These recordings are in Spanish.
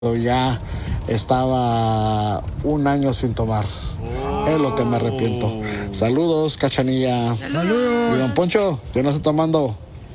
Ya estaba un año sin tomar. Es lo que me arrepiento. Saludos, Cachanilla. Saludos. Y don Poncho, yo no estoy tomando.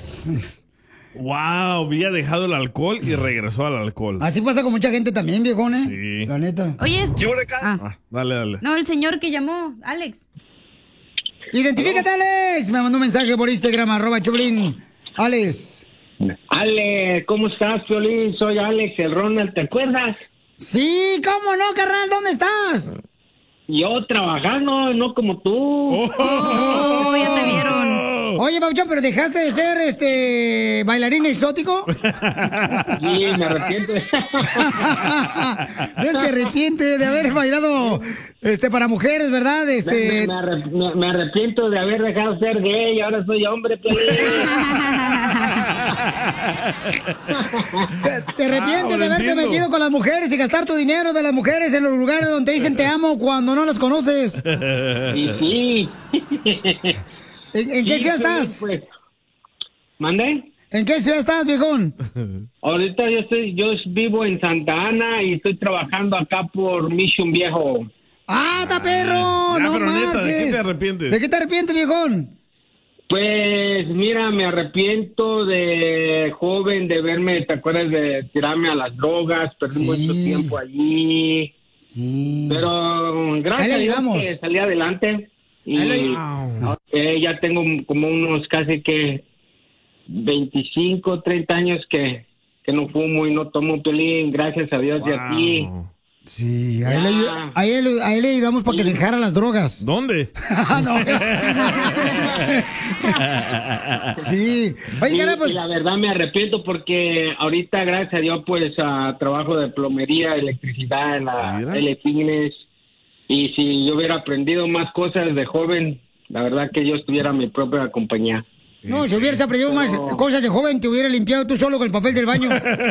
Wow, había dejado el alcohol y regresó al alcohol. Así pasa con mucha gente también, viejón, ¿eh? Sí. La neta. Oye, Dale. No, el señor que llamó, Alex. Identifícate, Alex. Me mandó un mensaje por Instagram, @Choplin. Alex. Alex, ¿cómo estás, Piolín? Soy Alex, el Ronald, ¿te acuerdas? Sí, ¿cómo no, carnal? ¿Dónde estás? Yo trabajando, no como tú. Ya te vieron. Oye, Pabuchón, ¿pero dejaste de ser bailarín exótico? Sí, me arrepiento. No se arrepiente de haber bailado para mujeres, ¿verdad? Me arrepiento de haber dejado de ser gay, ahora soy hombre, Piolín. ¿Te arrepientes de haberte metido con las mujeres y gastar tu dinero de las mujeres en los lugares donde dicen te amo cuando no las conoces? Sí. ¿En qué ciudad estás? Pues, ¿mande? ¿En qué ciudad estás, viejón? Ahorita yo vivo en Santa Ana y estoy trabajando acá por Mission Viejo. ¡Ah, está perro! ¡No pero neta, ¿de qué marches! te arrepientes? ¿De qué te arrepientes, viejón? Pues mira, me arrepiento de joven de verme, ¿te acuerdas de tirarme a las drogas? Perdí mucho tiempo allí. Sí. Pero gracias a Dios que salí adelante. Y ya tengo como unos casi que 25, 30 años que no fumo y no tomo, Piolín, gracias a Dios y a ti. Sí, a él le ayudamos para que dejara las drogas. ¿Dónde? Sí. Oye, cara, pues... Y la verdad me arrepiento porque ahorita, gracias a Dios, pues trabajo de plomería, electricidad, en la L-Fitness. Y si yo hubiera aprendido más cosas de joven, la verdad que yo estuviera en mi propia compañía. No, si hubieras aprendido más cosas de joven, te hubiera limpiado tú solo con el papel del baño.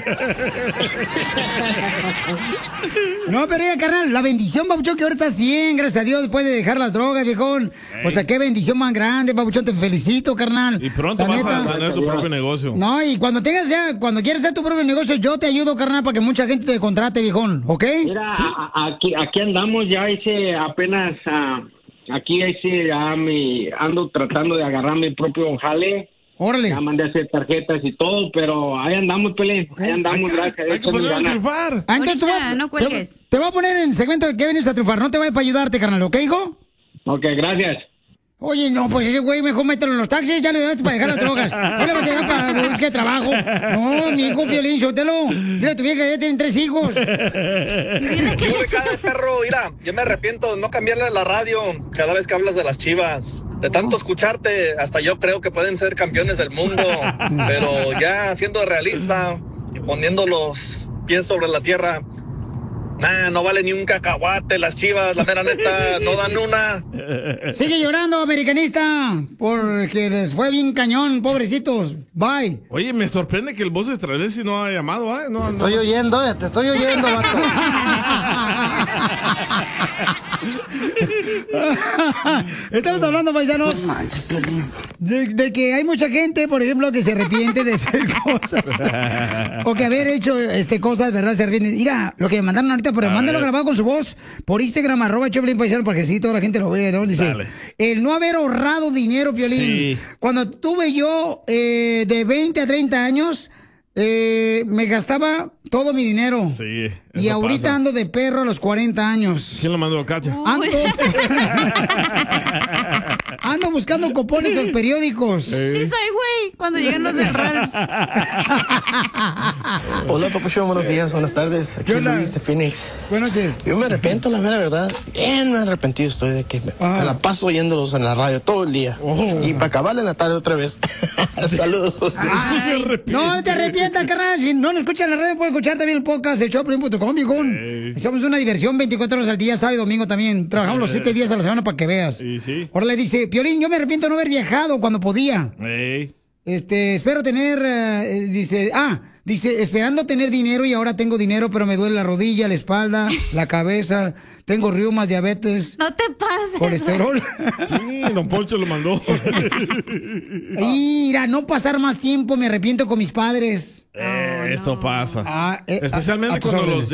No, pero mira, carnal, la bendición, Pabuchón, que ahora estás bien, gracias a Dios, después de dejar las drogas, viejón. O sea, qué bendición más grande, Pabuchón, te felicito, carnal. Y pronto vas a tener tu propio negocio. No, y cuando tengas cuando quieras hacer tu propio negocio, yo te ayudo, carnal, para que mucha gente te contrate, viejón, ¿ok? Mira, aquí andamos, ya hice apenas... Aquí ando tratando de agarrar mi propio jale. Órale. Ya mandé a hacer tarjetas y todo, pero ahí andamos, Pelé. Ahí andamos, gracias. Hay que poner a triunfar. No cuelgues. Te voy a poner en el segmento de que vienes a triunfar. No te vayas para ayudarte, carnal, ¿ok, hijo? Ok, gracias. Oye, no, pues ese güey mejor mételo en los taxis, ya le das para dejar las drogas. No le vas a llegar para buscar trabajo. No, mi hijo Piolín, Sotelo. Dile a tu vieja que ya tienen 3 hijos. Dile que cada perro, mira, yo me arrepiento de no cambiarle la radio cada vez que hablas de las Chivas. De tanto escucharte, hasta yo creo que pueden ser campeones del mundo. Pero ya siendo realista y poniendo los pies sobre la tierra, no vale ni un cacahuate las Chivas, la mera neta, no dan una. Sigue llorando, americanista, porque les fue bien cañón, pobrecitos. Bye. Oye, me sorprende que el voz de Travesti no ha llamado, ¿eh? No, te estoy oyendo, vato. Estamos hablando, paisanos, de que hay mucha gente, por ejemplo, que se arrepiente de hacer cosas o que haber hecho cosas, ¿verdad? Se arrepiente. Mira, lo que me mandaron ahorita, pero mándalo grabado con su voz por Instagram, @Choplin Paisano, porque sí, toda la gente lo ve, ¿no? Dice, el no haber ahorrado dinero, Piolín. Sí. Cuando tuve yo de 20 a 30 años, me gastaba todo mi dinero. Sí. Y ahorita pasa. ando de perro a los 40 años. ¿Quién lo mandó a Cacha? Ando buscando cupones en los periódicos. Sí, soy güey, cuando llegan los de Rams. Hola, Papuchón, buenos días, buenas tardes. Aquí Luis de Phoenix. Buenos días. Yo me arrepiento, la mera verdad. Bien arrepentido estoy de que me la paso oyéndolos en la radio todo el día. Y para acabar en la tarde otra vez. Saludos. No te arrepientas, carnal. Si no nos escuchan en la radio, pueden escuchar también el podcast de Choplin.com, viejón. Somos una diversión 24 horas al día, sábado y domingo también. Trabajamos los 7 días a la semana para que veas. Sí. Ahora le dice, Piolín, yo me arrepiento de no haber viajado cuando podía. Espero tener, Dice, esperando tener dinero y ahora tengo dinero, pero me duele la rodilla, la espalda, la cabeza. Tengo reumas, diabetes. No te pases. Colesterol. Sí, don Poncho lo mandó. Mira, no pasar más tiempo, me arrepiento con mis padres. Eso pasa. A Especialmente tus cuando los órdenes.